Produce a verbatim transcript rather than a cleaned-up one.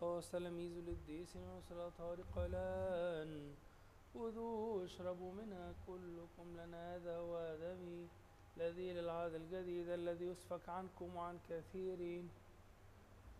خاص تلاميذ القديسين ورسل الأطهار قائلا خذوا واشربوا منها كلكم لأن هذا هو دمي الذي للعهد الجديد الذي يسفك عنكم وعن كثيرين